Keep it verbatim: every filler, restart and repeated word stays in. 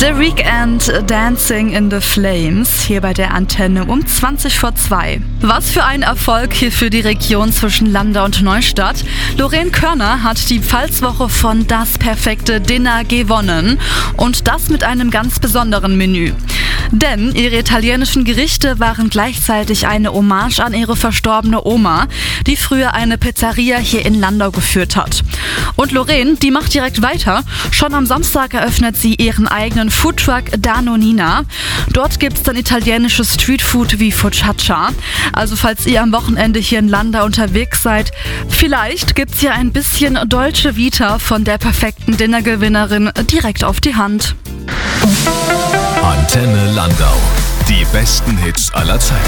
The Weeknd, Dancing in the Flames, hier bei der Antenne um zwanzig vor zwei. Was für ein Erfolg hier für die Region zwischen Landau und Neustadt. Lorraine Körner hat die Pfalzwoche von Das perfekte Dinner gewonnen und das mit einem ganz besonderen Menü. Denn ihre italienischen Gerichte waren gleichzeitig eine Hommage an ihre verstorbene Oma, die früher eine Pizzeria hier in Landau geführt hat. Und Lorraine, die macht direkt weiter. Schon am Samstag eröffnet sie ihren eigenen Foodtruck Da Nonnina. Dort gibt's dann italienisches Streetfood wie Focaccia. Also falls ihr am Wochenende hier in Landau unterwegs seid, vielleicht gibt's hier ein bisschen Dolce Vita von der perfekten Dinnergewinnerin direkt auf die Hand. Antenne Landau. Die besten Hits aller Zeiten.